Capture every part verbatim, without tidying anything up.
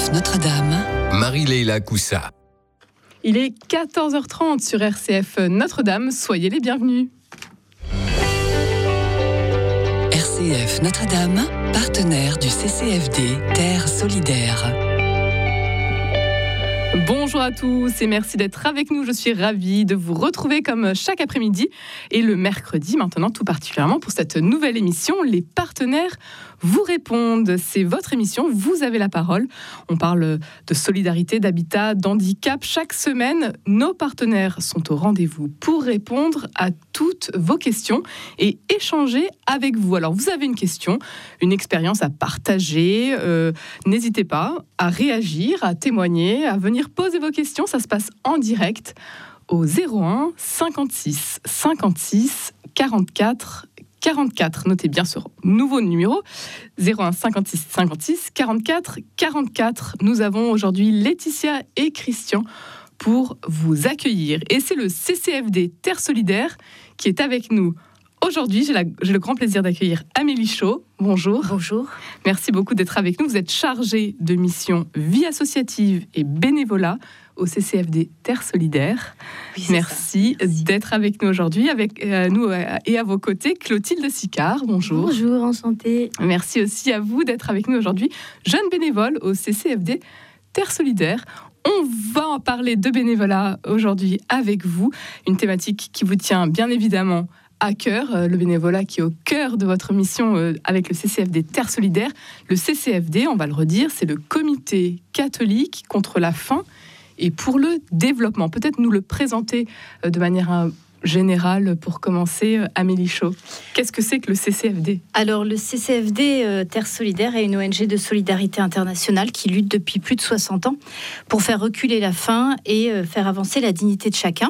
F Notre-Dame, Marie-Leila Coussa. Il est quatorze heures trente sur R C F Notre-Dame. Soyez les bienvenus. R C F Notre-Dame, partenaire du C C F D Terre Solidaire. Bonjour à tous et merci d'être avec nous. Je suis ravie de vous retrouver comme chaque après-midi et le mercredi maintenant tout particulièrement pour cette nouvelle émission. Les partenaires vous répondent. C'est votre émission, vous avez la parole. On parle de solidarité, d'habitat, d'handicap. Chaque semaine, nos partenaires sont au rendez-vous pour répondre à toutes vos questions et échanger avec vous. Alors vous avez une question, une expérience à partager. Euh, n'hésitez pas à réagir, à témoigner, à venir poser vos questions. Ça se passe en direct au zéro un cinquante-six cinquante-six quarante-quatre quarante-quatre. Notez bien ce nouveau numéro, zéro un cinquante-six cinquante-six quarante-quatre quarante-quatre. Nous avons aujourd'hui Laetitia et Christian pour vous accueillir. Et c'est le C C F D Terre Solidaire qui est avec nous aujourd'hui. J'ai, la, j'ai le grand plaisir d'accueillir Amélie Chaud. Bonjour. Bonjour. Merci beaucoup d'être avec nous. Vous êtes chargée de mission vie associative et bénévolat au C C F D Terre Solidaire. Oui, Merci, Merci d'être avec nous aujourd'hui, avec euh, nous euh, et à vos côtés, Clotilde Sicard. Bonjour. Bonjour, enchantée. Merci aussi à vous d'être avec nous aujourd'hui, jeune bénévole au C C F D Terre Solidaire. On va en parler de bénévolat aujourd'hui avec vous, une thématique qui vous tient bien évidemment à cœur, euh, le bénévolat qui est au cœur de votre mission euh, avec le C C F D Terre Solidaire. Le C C F D, on va le redire, c'est le Comité catholique contre la faim et pour le développement. Peut-être nous le présenter euh, de manière euh, générale pour commencer, euh, Amélie Chaud. Qu'est-ce que c'est que le C C F D ? Alors, le C C F D euh, Terre Solidaire est une O N G de solidarité internationale qui lutte depuis plus de soixante ans pour faire reculer la faim et euh, faire avancer la dignité de chacun.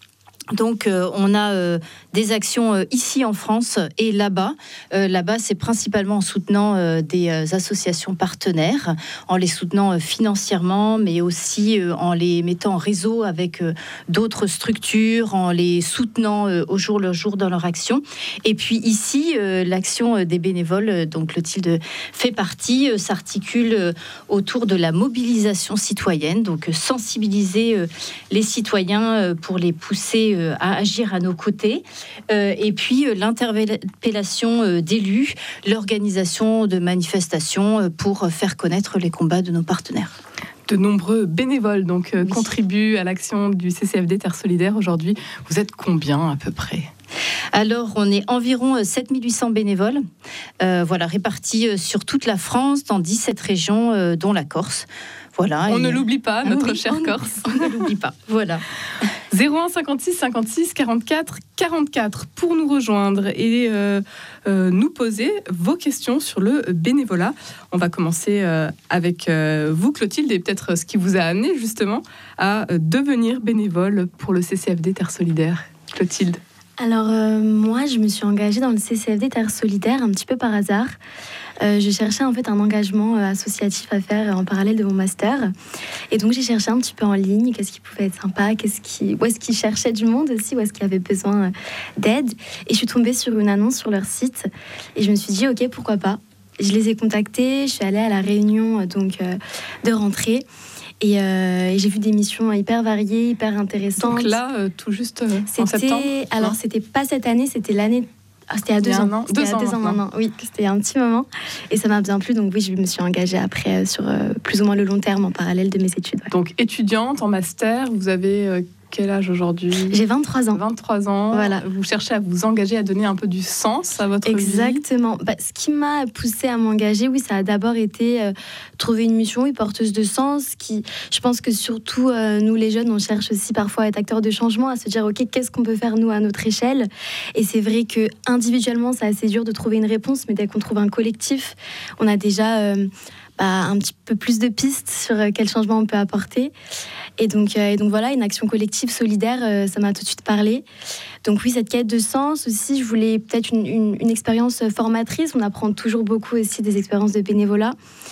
Donc, euh, on a euh, des actions euh, ici en France et là-bas. Euh, là-bas, c'est principalement en soutenant euh, des euh, associations partenaires, en les soutenant euh, financièrement, mais aussi euh, en les mettant en réseau avec euh, d'autres structures, en les soutenant euh, au jour le jour dans leur action. Et puis ici, euh, l'action euh, des bénévoles, euh, donc Clotilde fait partie, euh, s'articule euh, autour de la mobilisation citoyenne, donc euh, sensibiliser euh, les citoyens euh, pour les pousser euh, à agir à nos côtés, euh, et puis euh, l'interpellation euh, d'élus, l'organisation de manifestations euh, pour faire connaître les combats de nos partenaires. De nombreux bénévoles donc, euh, oui. contribuent à l'action du C C F D Terre Solidaire aujourd'hui. Vous êtes combien à peu près ? Alors, on est environ sept mille huit cents bénévoles, euh, voilà, répartis sur toute la France, dans dix-sept régions, euh, dont la Corse. Voilà, on et... ne l'oublie pas, notre ah oui, chère on Corse. On ne l'oublie pas, voilà. zéro un cinquante-six cinquante-six quarante-quatre quarante-quatre pour nous rejoindre et euh, euh, nous poser vos questions sur le bénévolat. On va commencer euh, avec euh, vous, Clotilde, et peut-être ce qui vous a amené justement à devenir bénévole pour le C C F D Terre Solidaire. Clotilde. Alors euh, moi, je me suis engagée dans le C C F D Terre Solidaire un petit peu par hasard. Euh, je cherchais en fait un engagement euh, associatif à faire en parallèle de mon master. Et donc j'ai cherché un petit peu en ligne, qu'est-ce qui pouvait être sympa, qu'est-ce qui, où est-ce qu'ils cherchaient du monde aussi, où est-ce qu'il y avait besoin euh, d'aide. Et je suis tombée sur une annonce sur leur site et je me suis dit ok, pourquoi pas. Je les ai contactés, je suis allée à la réunion euh, donc, euh, de rentrée. Et, euh, et j'ai vu des missions hyper variées, hyper intéressantes. Donc là, euh, tout juste euh, c'était, en septembre. Alors, non c'était pas cette année, c'était l'année. Ah, c'était il y a deux ans. An, c'était deux il y a ans deux ans maintenant. Oui, c'était un petit moment. Et ça m'a bien plu. Donc oui, je me suis engagée après sur euh, plus ou moins le long terme en parallèle de mes études. Ouais. Donc étudiante en master, vous avez euh, quel âge aujourd'hui ? J'ai vingt-trois ans. vingt-trois ans. Voilà. Vous cherchez à vous engager, à donner un peu du sens à votre Exactement. vie. Exactement. Bah, ce qui m'a poussée à m'engager, oui, ça a d'abord été euh, trouver une mission oui, porteuse de sens. Qui, je pense que surtout, euh, nous les jeunes, on cherche aussi parfois à être acteurs de changement, à se dire, OK, qu'est-ce qu'on peut faire nous à notre échelle ? Et c'est vrai que individuellement, c'est assez dur de trouver une réponse, mais dès qu'on trouve un collectif, on a déjà... Euh, bah, un petit peu plus de pistes sur euh, quel changement on peut apporter. Et donc, euh, et donc voilà, une action collective solidaire, euh, ça m'a tout de suite parlé. Donc oui, cette quête de sens aussi, je voulais peut-être une, une, une expérience formatrice. On apprend toujours beaucoup aussi des expériences de bénévolat.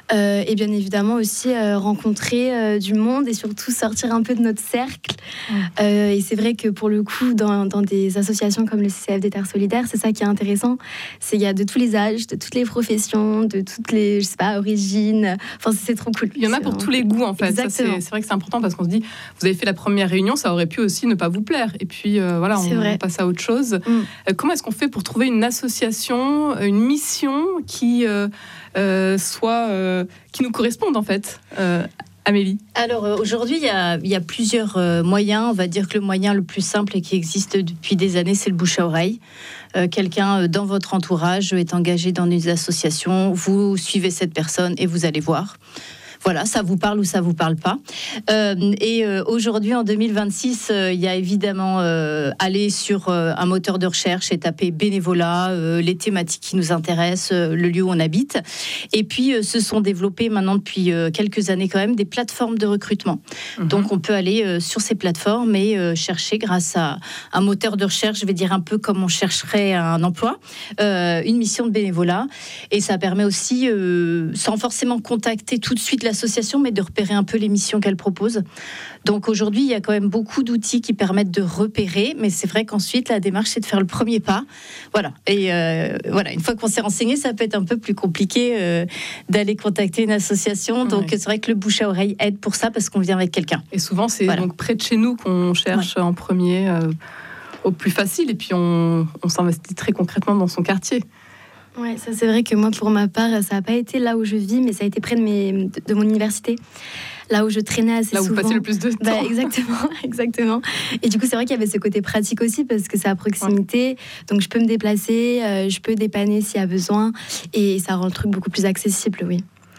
Euh, et bien évidemment aussi euh, rencontrer euh, du monde et surtout sortir un peu de notre cercle. Mmh. Euh, et c'est vrai que pour le coup, dans, dans des associations comme le C C F D Terre Solidaire, c'est ça qui est intéressant. C'est qu'il y a de tous les âges, de toutes les professions, de toutes les, je sais pas, origines. Enfin, c'est trop cool. Il y en a pour tous les goûts, en fait. Ça, c'est, Exactement. c'est vrai que c'est important parce qu'on se dit, vous avez fait la première réunion, ça aurait pu aussi ne pas vous plaire. Et puis, euh, voilà, on, on passe à autre chose. Mm. Euh, comment est-ce qu'on fait pour trouver une association, une mission qui euh, euh, soit, euh, qui nous corresponde, en fait euh, Amélie? Alors euh, aujourd'hui, il y a, il y a plusieurs euh, moyens. On va dire que le moyen le plus simple et qui existe depuis des années, c'est le bouche à oreille. Euh, quelqu'un euh, dans votre entourage est engagé dans une association, vous suivez cette personne et vous allez voir. Voilà, ça vous parle ou ça vous parle pas. Euh, et euh, aujourd'hui, en deux mille vingt-six, euh, il y a évidemment euh, aller sur euh, un moteur de recherche et taper bénévolat, euh, les thématiques qui nous intéressent, euh, le lieu où on habite. Et puis, euh, se sont développées maintenant depuis euh, quelques années quand même des plateformes de recrutement. Mmh. Donc, on peut aller euh, sur ces plateformes et euh, chercher grâce à un moteur de recherche, je vais dire un peu comme on chercherait un emploi, euh, une mission de bénévolat. Et ça permet aussi, euh, sans forcément contacter tout de suite la association, mais de repérer un peu les missions qu'elle propose. Donc aujourd'hui, il y a quand même beaucoup d'outils qui permettent de repérer, mais c'est vrai qu'ensuite, la démarche, c'est de faire le premier pas. Voilà. Et euh, voilà, une fois qu'on s'est renseigné, ça peut être un peu plus compliqué euh, d'aller contacter une association. Donc ouais. C'est vrai que le bouche à oreille aide pour ça, parce qu'on vient avec quelqu'un. Et souvent, c'est voilà. donc près de chez nous qu'on cherche ouais. en premier, euh, au plus facile, et puis on, on s'investit très concrètement dans son quartier. Ouais, ça c'est vrai que moi, pour ma part, ça n'a pas été là où je vis, mais ça a été près de, mes, de, de mon université, là où je traînais assez là souvent. Là où vous passez le plus de temps. Bah, exactement, exactement. Et du coup, c'est vrai qu'il y avait ce côté pratique aussi, parce que c'est à proximité, ouais. donc je peux me déplacer, euh, je peux dépanner s'il y a besoin, et ça rend le truc beaucoup plus accessible, oui.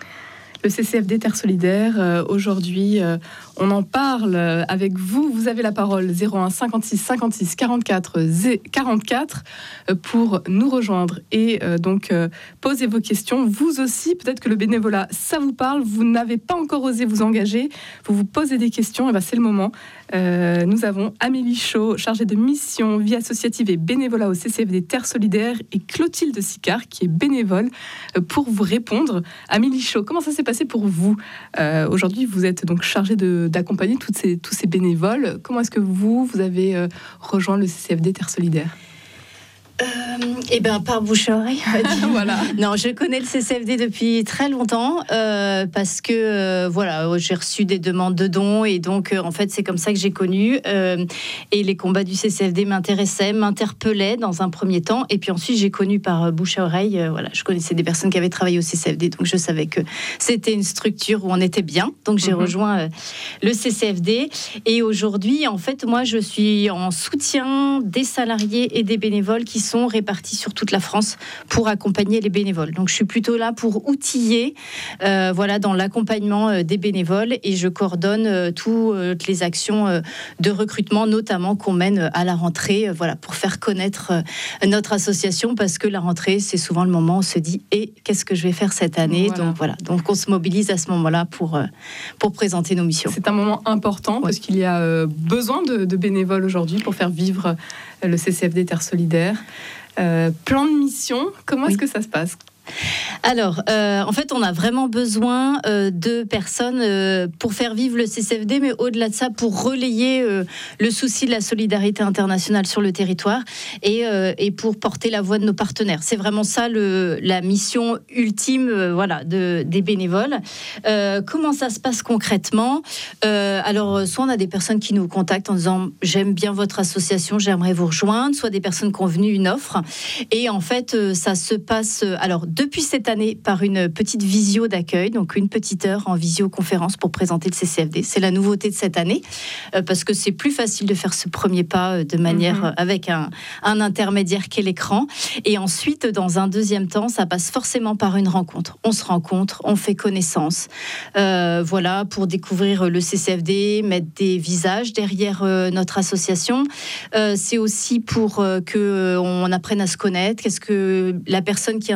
Le C C F D Terre Solidaire, euh, aujourd'hui, euh, on en parle avec vous. Vous avez la parole, zéro un cinquante-six cinquante-six quarante-quatre quarante-quatre, euh, pour nous rejoindre et euh, donc euh, poser vos questions. Vous aussi, peut-être que le bénévolat, ça vous parle, vous n'avez pas encore osé vous engager, vous vous posez des questions, et ben c'est le moment. Euh, nous avons Amélie Chaud, chargée de mission, vie associative et bénévolat au C C F D Terre Solidaire, et Clotilde Sicard, qui est bénévole, euh, pour vous répondre. Amélie Chaud, comment ça s'est passé pour vous euh, aujourd'hui? Vous êtes donc chargée de, d'accompagner toutes ces, tous ces bénévoles. Comment est-ce que vous, vous avez euh, rejoint le C C F D Terre Solidaire? Euh, eh bien, par bouche à oreille. Voilà. Non, je connais le C C F D depuis très longtemps euh, parce que euh, voilà, j'ai reçu des demandes de dons, et donc euh, en fait c'est comme ça que j'ai connu. Euh, et les combats du C C F D m'intéressaient, m'interpellaient dans un premier temps, et puis ensuite j'ai connu par bouche à oreille. Euh, voilà, je connaissais des personnes qui avaient travaillé au C C F D, donc je savais que c'était une structure où on était bien. Donc j'ai mm-hmm. rejoint euh, le C C F D, et aujourd'hui en fait moi je suis en soutien des salariés et des bénévoles qui sont répartis sur toute la France pour accompagner les bénévoles. Donc je suis plutôt là pour outiller euh, voilà, dans l'accompagnement euh, des bénévoles, et je coordonne euh, toutes euh, les actions euh, de recrutement, notamment qu'on mène à la rentrée, euh, voilà, pour faire connaître euh, notre association, parce que la rentrée, c'est souvent le moment où on se dit « et qu'est-ce que je vais faire cette année ?» voilà. Donc voilà, donc on se mobilise à ce moment-là pour, euh, pour présenter nos missions. C'est un moment important, ouais. parce qu'il y a euh, besoin de, de bénévoles aujourd'hui pour faire vivre euh, le C C F D Terre Solidaire. Euh, plan de mission, comment oui. est-ce que ça se passe ? Alors, euh, en fait, on a vraiment besoin euh, de personnes euh, pour faire vivre le C C F D, mais au-delà de ça, pour relayer euh, le souci de la solidarité internationale sur le territoire, et, euh, et pour porter la voix de nos partenaires. C'est vraiment ça le, la mission ultime euh, voilà, de, des bénévoles. Euh, comment ça se passe concrètement ? euh, Alors, soit on a des personnes qui nous contactent en disant « j'aime bien votre association, j'aimerais vous rejoindre », soit des personnes qui ont venu une offre. Et en fait, euh, ça se passe... Alors, depuis cette année, par une petite visio d'accueil, donc une petite heure en visioconférence pour présenter le C C F D. C'est la nouveauté de cette année, euh, parce que c'est plus facile de faire ce premier pas euh, de manière mmh. euh, avec un, un intermédiaire qu'est l'écran. Et ensuite, dans un deuxième temps, ça passe forcément par une rencontre. On se rencontre, on fait connaissance, euh, voilà, pour découvrir le C C F D, mettre des visages derrière euh, notre association. Euh, c'est aussi pour euh, qu'on apprenne à se connaître. Qu'est-ce que la personne qui est intéressée par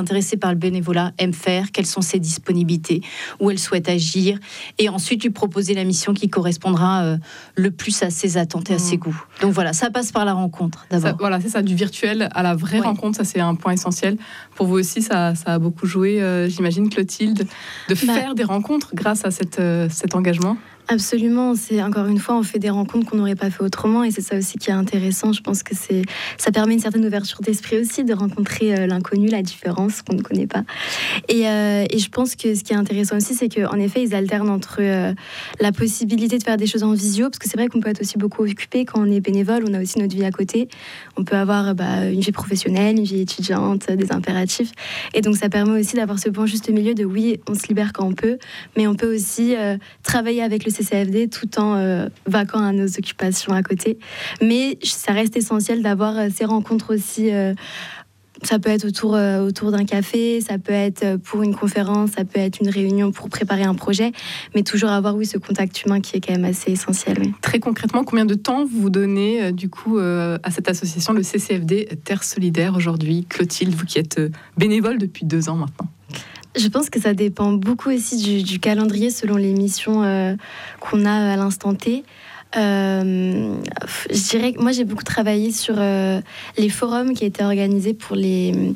par le bénévolat aime faire, quelles sont ses disponibilités, où elle souhaite agir, et ensuite lui proposer la mission qui correspondra euh, le plus à ses attentes et à mmh. ses goûts. Donc voilà, ça passe par la rencontre d'abord. Ça, voilà, c'est ça, du virtuel à la vraie ouais. rencontre, ça c'est un point essentiel. Pour vous aussi, ça, ça a beaucoup joué, euh, j'imagine, Clotilde, de bah, faire des rencontres grâce à cette, euh, cet engagement. Absolument, c'est encore une fois, on fait des rencontres qu'on n'aurait pas fait autrement, et c'est ça aussi qui est intéressant. Je pense que c'est, ça permet une certaine ouverture d'esprit aussi, de rencontrer euh, l'inconnu, la différence qu'on ne connaît pas. Et, euh, et je pense que ce qui est intéressant aussi, c'est qu'en effet, ils alternent entre euh, la possibilité de faire des choses en visio, parce que c'est vrai qu'on peut être aussi beaucoup occupé quand on est bénévole, on a aussi notre vie à côté. On peut avoir bah, une vie professionnelle, une vie étudiante, des impératifs. Et donc ça permet aussi d'avoir ce bon juste milieu de oui, on se libère quand on peut, mais on peut aussi euh, travailler avec le C C F D tout en euh, vaquant à nos occupations à côté. Mais ça reste essentiel d'avoir euh, ces rencontres aussi. Euh, ça peut être autour, euh, autour d'un café, ça peut être pour une conférence, ça peut être une réunion pour préparer un projet, mais toujours avoir oui, ce contact humain qui est quand même assez essentiel. Oui. Très concrètement, combien de temps vous donnez euh, du coup euh, à cette association, le C C F D Terre Solidaire aujourd'hui? Clotilde, vous qui êtes euh, bénévole depuis deux ans maintenant. Je pense que ça dépend beaucoup aussi du, du calendrier selon les missions euh, qu'on a à l'instant T. Euh, je dirais que moi j'ai beaucoup travaillé sur euh, les forums qui étaient organisés pour les,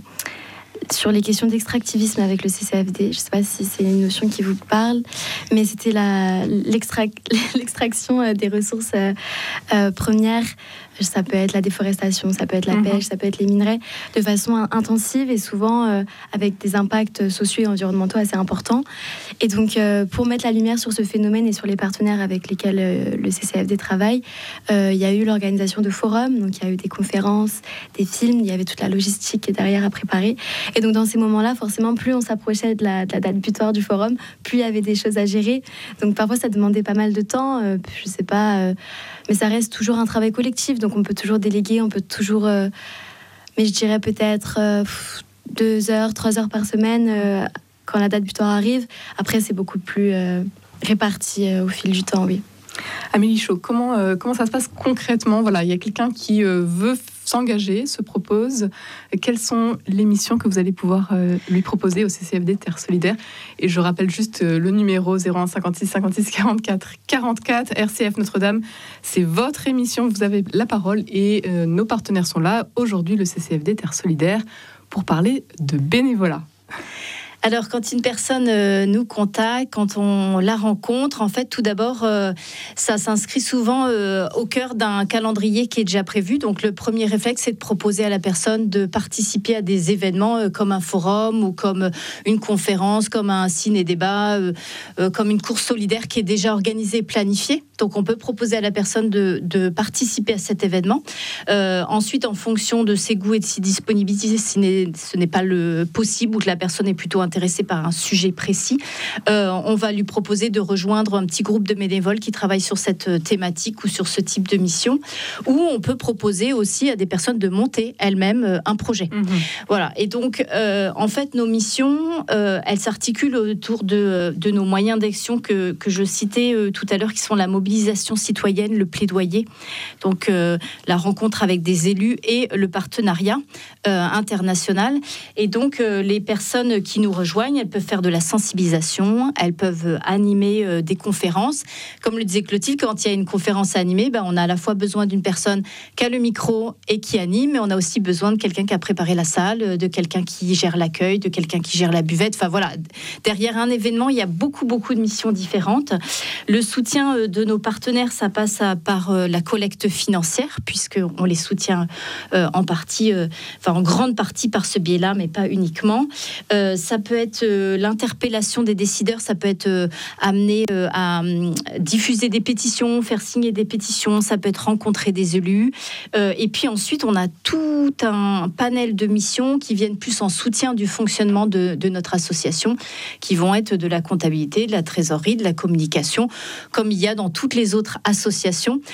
sur les questions d'extractivisme avec le C C F D. Je ne sais pas si c'est une notion qui vous parle, mais c'était la, l'extra, l'extraction des ressources euh, euh, premières. Ça peut être la déforestation, ça peut être la mmh. pêche, ça peut être les minerais, de façon intensive et souvent euh, avec des impacts sociaux et environnementaux assez importants. Et donc, euh, pour mettre la lumière sur ce phénomène et sur les partenaires avec lesquels euh, le C C F D travaille, euh, il y a eu l'organisation de forums, donc il y a eu des conférences, des films, il y avait toute la logistique qui est derrière à préparer. Et donc, dans ces moments-là, forcément, plus on s'approchait de la, de la date butoir du forum, plus il y avait des choses à gérer. Donc, parfois, ça demandait pas mal de temps, euh, je sais pas... Euh, mais ça reste toujours un travail collectif, donc on peut toujours déléguer, on peut toujours... Euh, mais je dirais peut-être euh, deux heures, trois heures par semaine euh, quand la date butoir arrive. Après, c'est beaucoup plus euh, réparti euh, au fil du temps, oui. Amélie Chaud, comment, euh, comment ça se passe concrètement? Voilà, il y a quelqu'un qui euh, veut s'engager, se propose. Quelles sont les missions que vous allez pouvoir euh, lui proposer au C C F D Terre Solidaire? Et je rappelle juste euh, le numéro zéro un cinquante-six cinquante-six quarante-quatre quarante-quatre, R C F Notre-Dame. C'est votre émission, vous avez la parole et euh, nos partenaires sont là. Aujourd'hui, le C C F D Terre Solidaire pour parler de bénévolat. Alors, quand une personne euh, nous contacte, quand on la rencontre, en fait, tout d'abord, euh, ça s'inscrit souvent euh, au cœur d'un calendrier qui est déjà prévu. Donc, le premier réflexe, c'est de proposer à la personne de participer à des événements euh, comme un forum ou comme une conférence, comme un ciné-débat, euh, euh, comme une course solidaire qui est déjà organisée et planifiée. Donc, on peut proposer à la personne de, de participer à cet événement. Euh, ensuite, en fonction de ses goûts et de ses disponibilités, si ce n'est pas le possible ou que la personne est plutôt intéressée par un sujet précis, euh, on va lui proposer de rejoindre un petit groupe de bénévoles qui travaillent sur cette thématique ou sur ce type de mission. Ou on peut proposer aussi à des personnes de monter elles-mêmes un projet. Mmh. Voilà. Et donc, euh, en fait, nos missions, euh, elles s'articulent autour de, de nos moyens d'action que, que je citais euh, tout à l'heure, qui sont la mobilisation citoyenne, le plaidoyer, donc euh, la rencontre avec des élus et le partenariat euh, international. Et donc, euh, les personnes qui nous rejoignent, elles peuvent faire de la sensibilisation, elles peuvent animer euh, des conférences. Comme le disait Clotilde, quand il y a une conférence à animer, ben, on a à la fois besoin d'une personne qui a le micro et qui anime, mais on a aussi besoin de quelqu'un qui a préparé la salle, de quelqu'un qui gère l'accueil, de quelqu'un qui gère la buvette. Enfin voilà, derrière un événement, il y a beaucoup, beaucoup de missions différentes. Le soutien de nos partenaires, ça passe à, par euh, la collecte financière, puisqu'on les soutient euh, en partie, euh, enfin en grande partie par ce biais-là, mais pas uniquement. Euh, ça peut être euh, l'interpellation des décideurs, ça peut être euh, amené euh, à euh, diffuser des pétitions, faire signer des pétitions, ça peut être rencontrer des élus. Euh, et puis ensuite, on a tout un panel de missions qui viennent plus en soutien du fonctionnement de, de notre association, qui vont être de la comptabilité, de la trésorerie, de la communication, comme il y a dans toutes les autres associations.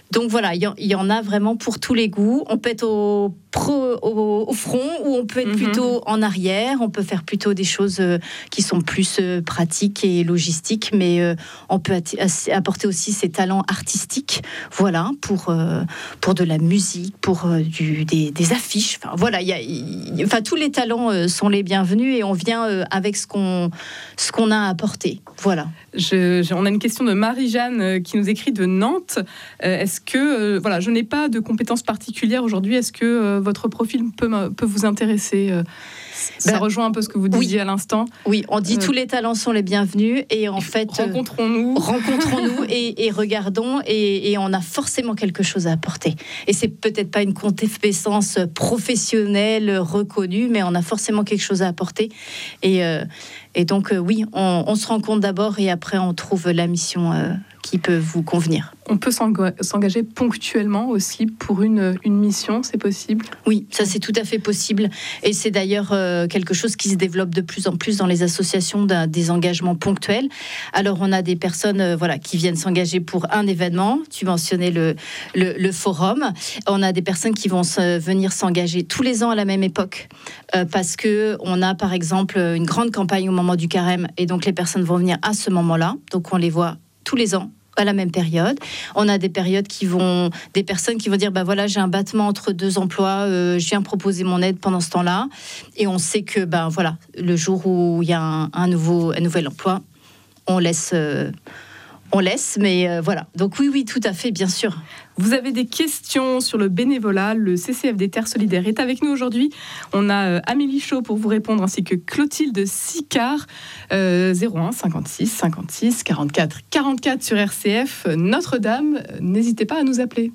Donc voilà, il y, y en a vraiment pour tous les goûts. On peut être au, pro, au, au front ou on peut être mm-hmm. plutôt en arrière. On peut faire plutôt des choses euh, qui sont plus euh, pratiques et logistiques, mais euh, on peut att- apporter aussi ses talents artistiques, voilà, pour, euh, pour de la musique, pour euh, du, des, des affiches. Enfin, voilà, y a, y, enfin, tous les talents euh, sont les bienvenus et on vient euh, avec ce qu'on, ce qu'on a à apporter. Voilà. Je, je, on a une question de Marie-Jeanne euh, qui nous écrit de Nantes. Euh, est-ce que, euh, voilà, je n'ai pas de compétences particulières aujourd'hui. Est-ce que euh, votre profil peut, peut vous intéresser euh, Ça ben, rejoint un peu ce que vous disiez oui. à l'instant. Oui, on dit euh, tous les talents sont les bienvenus et en fait rencontrons-nous, euh, rencontrons-nous et, et regardons et, et on a forcément quelque chose à apporter. Et c'est peut-être pas une compétence professionnelle reconnue, mais on a forcément quelque chose à apporter. Et euh, et donc euh, oui, on, on se rencontre d'abord et après on trouve la mission euh, qui peut vous convenir. On peut s'engager ponctuellement aussi pour une, une mission, c'est possible ? Oui, ça c'est tout à fait possible. Et c'est d'ailleurs euh, quelque chose qui se développe de plus en plus dans les associations des engagements ponctuels. Alors on a des personnes euh, voilà, qui viennent s'engager pour un événement. Tu mentionnais le, le, le forum. On a des personnes qui vont se, venir s'engager tous les ans à la même époque. Euh, parce qu'on a par exemple une grande campagne au moment du carême. Et donc les personnes vont venir à ce moment-là. Donc on les voit tous les ans à la même période. On a des périodes qui vont, des personnes qui vont dire, bah voilà, j'ai un battement entre deux emplois, euh, je viens proposer mon aide pendant ce temps-là, et on sait que, ben bah, voilà, le jour où il y a un, un nouveau, un nouvel emploi, on laisse, euh, on laisse, mais euh, voilà. Donc oui, oui, tout à fait, bien sûr. Vous avez des questions sur le bénévolat, le C C F D Terre Solidaire est avec nous aujourd'hui. On a euh, Amélie Chaud pour vous répondre, ainsi que Clotilde Sicard, euh, zéro un cinquante-six cinquante-six quarante-quatre quarante-quatre sur R C F Notre-Dame. N'hésitez pas à nous appeler.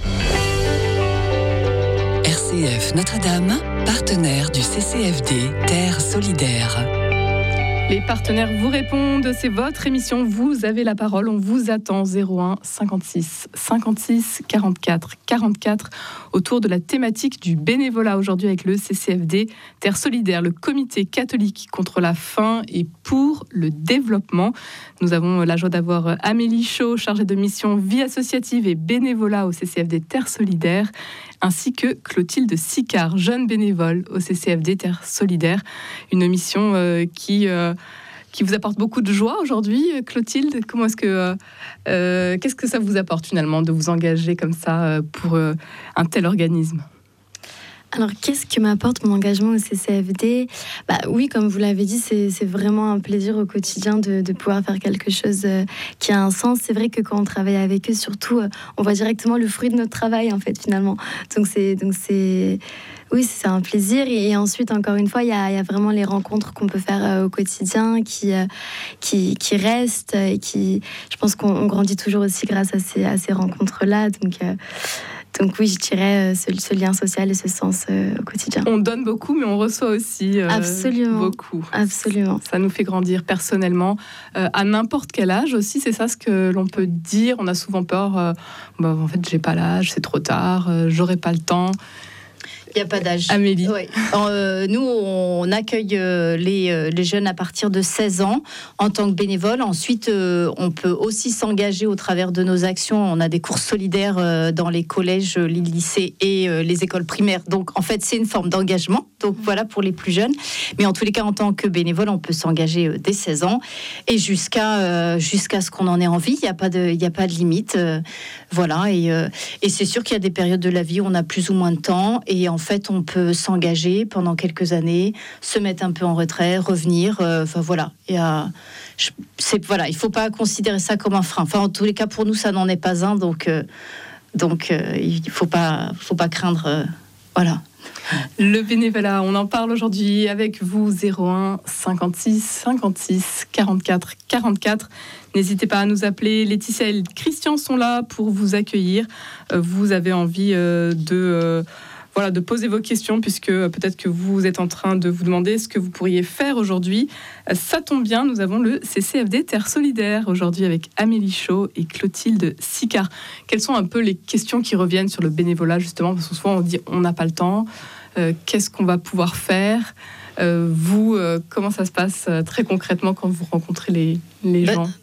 R C F Notre-Dame, partenaire du C C F D Terre Solidaire. Les partenaires vous répondent, c'est votre émission, vous avez la parole, on vous attend. Zéro un cinquante-six cinquante-six quarante-quatre quarante-quatre autour de la thématique du bénévolat aujourd'hui avec le C C F D Terre Solidaire, le comité catholique contre la faim et pour le développement. Nous avons la joie d'avoir Amélie Chaud, chargée de mission vie associative et bénévolat au C C F D Terre Solidaire, ainsi que Clotilde Sicard, jeune bénévole au C C F D Terre Solidaire. Une mission euh, qui, euh, qui vous apporte beaucoup de joie aujourd'hui. Clotilde, comment est-ce que, euh, qu'est-ce que ça vous apporte finalement de vous engager comme ça pour euh, un tel organisme ? Alors, qu'est-ce que m'apporte mon engagement au C C F D ? Bah, oui, comme vous l'avez dit, c'est, c'est vraiment un plaisir au quotidien de, de pouvoir faire quelque chose euh, qui a un sens. C'est vrai que quand on travaille avec eux, surtout, euh, on voit directement le fruit de notre travail, en fait, finalement. Donc, c'est... Donc c'est... Oui, c'est un plaisir. Et ensuite, encore une fois, il y a, il y a vraiment les rencontres qu'on peut faire euh, au quotidien qui, euh, qui, qui restent. Et qui, je pense qu'on on grandit toujours aussi grâce à ces, à ces rencontres-là. Donc... Euh, Donc oui, je dirais ce, ce lien social et ce sens euh, au quotidien. On donne beaucoup, mais on reçoit aussi euh, Absolument. beaucoup. Absolument. Ça nous fait grandir personnellement, euh, à n'importe quel âge aussi. C'est ça ce que l'on peut dire. On a souvent peur, euh, bah, en fait, j'ai pas l'âge, c'est trop tard, euh, j'aurai pas le temps. Il n'y a pas d'âge. Amélie. Ouais. Euh, nous, on accueille euh, les, euh, les jeunes à partir de seize ans en tant que bénévole. Ensuite, euh, on peut aussi s'engager au travers de nos actions. On a des courses solidaires euh, dans les collèges, les lycées et euh, les écoles primaires. Donc, en fait, c'est une forme d'engagement. Donc, voilà, pour les plus jeunes. Mais en tous les cas, en tant que bénévole, on peut s'engager euh, dès seize ans et jusqu'à, euh, jusqu'à ce qu'on en ait envie. Il n'y a pas de, il n'y a pas de limite. Euh, voilà. Et, euh, et c'est sûr qu'il y a des périodes de la vie où on a plus ou moins de temps. Et en En fait, on peut s'engager pendant quelques années, se mettre un peu en retrait, revenir. Euh, enfin voilà, et, euh, je, c'est voilà, il faut pas considérer ça comme un frein. Enfin, en tous les cas, pour nous, ça n'en est pas un. Donc, euh, donc, euh, il faut pas, faut pas craindre. Euh, voilà. Le bénévolat, on en parle aujourd'hui avec vous. Zéro un cinquante-six cinquante-six quarante-quatre quarante-quatre. N'hésitez pas à nous appeler. Laetitia et Christian sont là pour vous accueillir. Euh, vous avez envie euh, de euh, Voilà, de poser vos questions, puisque peut-être que vous êtes en train de vous demander ce que vous pourriez faire aujourd'hui. Ça tombe bien, nous avons le C C F D Terre Solidaire aujourd'hui avec Amélie Chaud et Clotilde Sicard. Quelles sont un peu les questions qui reviennent sur le bénévolat, justement ? Parce que souvent on dit on n'a pas le temps, euh, qu'est-ce qu'on va pouvoir faire ? Euh, vous, euh, comment ça se passe euh, très concrètement quand vous rencontrez les, les gens ?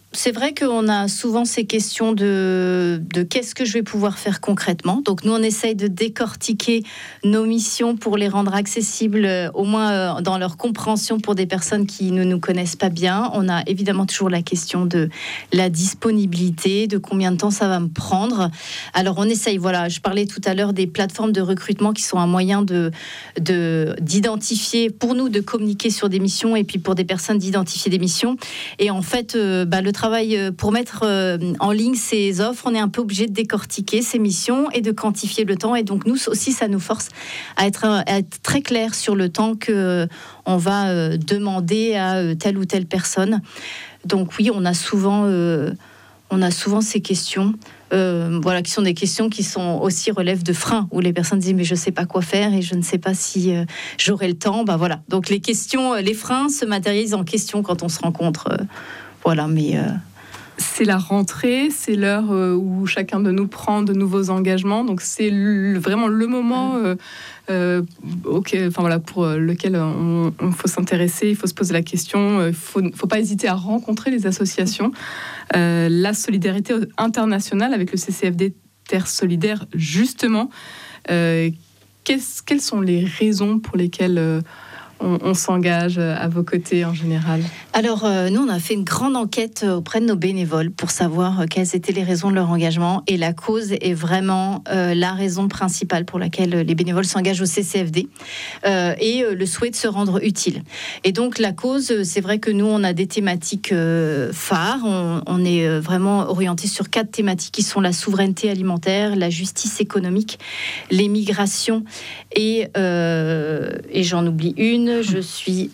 c'est vrai qu'on a souvent ces questions de, de qu'est-ce que je vais pouvoir faire concrètement. Donc nous, on essaye de décortiquer nos missions pour les rendre accessibles, euh, au moins euh, dans leur compréhension pour des personnes qui ne nous connaissent pas bien. On a évidemment toujours la question de la disponibilité, de combien de temps ça va me prendre. Alors on essaye, voilà, je parlais tout à l'heure des plateformes de recrutement qui sont un moyen de, de, d'identifier, pour nous, de communiquer sur des missions et puis pour des personnes d'identifier des missions. Et en fait, euh, bah, le travail pour mettre en ligne ces offres, on est un peu obligé de décortiquer ces missions et de quantifier le temps. Et donc nous aussi, ça nous force à être, à être très clair sur le temps que on va demander à telle ou telle personne. Donc oui, on a souvent, euh, on a souvent ces questions. Euh, voilà, qui sont des questions qui sont aussi relèvent de freins, où les personnes disent mais je sais pas quoi faire et je ne sais pas si euh, j'aurai le temps. Bah voilà. Donc les questions, les freins se matérialisent en questions quand on se rencontre. Euh, Voilà, mais euh... c'est la rentrée, c'est l'heure où chacun de nous prend de nouveaux engagements. Donc c'est le, vraiment le moment euh, euh, okay, enfin, voilà, pour lequel on, on faut s'intéresser, il faut se poser la question. Il ne faut, faut pas hésiter à rencontrer les associations. Euh, la solidarité internationale avec le C C F D Terre Solidaire, justement. Euh, quelles sont les raisons pour lesquelles... Euh, On, on s'engage à vos côtés en général? Alors, euh, nous, on a fait une grande enquête auprès de nos bénévoles pour savoir euh, quelles étaient les raisons de leur engagement. Et la cause est vraiment euh, la raison principale pour laquelle les bénévoles s'engagent au C C F D euh, et euh, le souhait de se rendre utile. Et donc, la cause, c'est vrai que nous, on a des thématiques euh, phares. On, on est vraiment orienté sur quatre thématiques qui sont la souveraineté alimentaire, la justice économique, les migrations et, euh, et j'en oublie une. Je suis,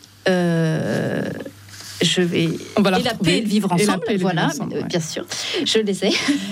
euh, je vais. On va la et la paix et le vivre ensemble. Et voilà, ensemble, ouais. Bien sûr, je l'essaie.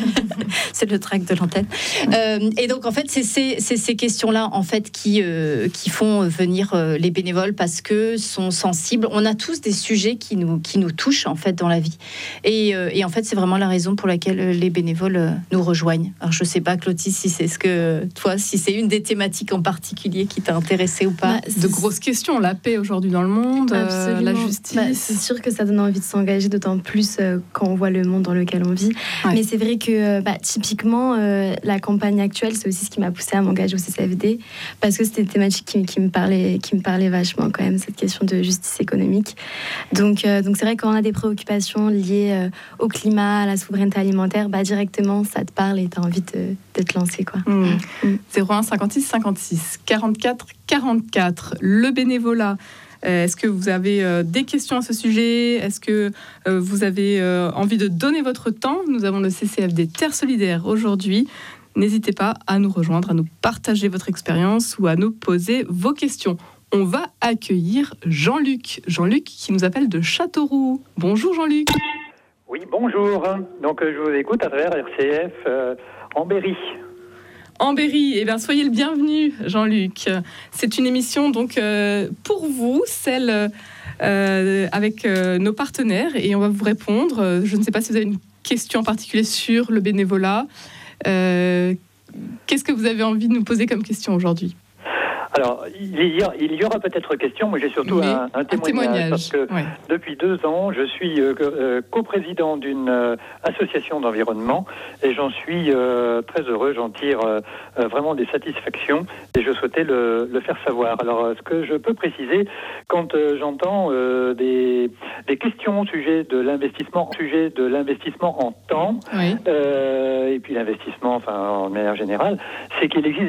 C'est le track de l'antenne. Euh, et donc en fait, c'est ces, c'est ces questions-là en fait qui euh, qui font venir euh, les bénévoles parce que sont sensibles. On a tous des sujets qui nous qui nous touchent en fait dans la vie. Et, euh, et en fait, c'est vraiment la raison pour laquelle les bénévoles euh, nous rejoignent. Alors je sais pas, Clotilde, si c'est ce que toi, si c'est une des thématiques en particulier qui t'a intéressée ou pas. Bah, de grosses questions. La paix aujourd'hui dans le monde, euh, la justice. Bah, c'est sûr que ça donne envie de s'engager, d'autant plus euh, quand on voit le monde dans lequel on vit. Ouais. Mais c'est vrai que bah, typiquement, euh, la campagne actuelle, c'est aussi ce qui m'a poussée à m'engager au C C F D, parce que c'était une thématique qui, qui, me parlait, qui me parlait vachement quand même, cette question de justice économique. Donc, euh, donc c'est vrai que quand on a des préoccupations liées euh, au climat, à la souveraineté alimentaire, bah, directement, ça te parle et tu as envie de, de te lancer, quoi. Mmh. Mmh. zéro un cinquante-six cinquante-six quarante-quatre quarante-quatre, le bénévolat. Est-ce que vous avez euh, des questions à ce sujet? Est-ce que euh, vous avez euh, envie de donner votre temps? Nous avons le C C F D Terre Solidaire aujourd'hui. N'hésitez pas à nous rejoindre, à nous partager votre expérience ou à nous poser vos questions. On va accueillir Jean-Luc. Jean-Luc qui nous appelle de Châteauroux. Bonjour Jean-Luc. Oui, bonjour. Donc je vous écoute à travers R C F euh, en Berry. En Berry, eh bien, soyez le bienvenu, Jean-Luc. C'est une émission donc euh, pour vous, celle euh, avec euh, nos partenaires, et on va vous répondre. Je ne sais pas si vous avez une question en particulier sur le bénévolat. Euh, qu'est-ce que vous avez envie de nous poser comme question aujourd'hui? Alors, il y, a, il y aura peut-être question, mais j'ai surtout mais un, un, témoignage, un témoignage, parce que ouais. Depuis deux ans, je suis euh, euh, coprésident d'une euh, association d'environnement et j'en suis euh, très heureux, j'en tire euh, vraiment des satisfactions et je souhaitais le, le faire savoir. Alors, ce que je peux préciser, quand euh, j'entends euh, des, des questions au sujet de l'investissement, au sujet de l'investissement en temps, oui. euh, et puis l'investissement, enfin, en manière générale, c'est qu'il existe